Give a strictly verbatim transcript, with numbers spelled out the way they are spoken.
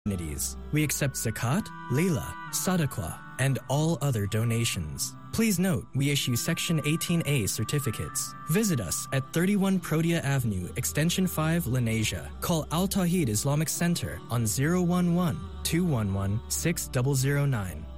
We accept zakat, lila, sadaqah, and all other donations. Please note, we issue Section eighteen A certificates. Visit us at thirty-one Protea Avenue, Extension five, Lenasia. Call Al Tawheed Islamic Center on zero one one, two one one, six zero zero nine.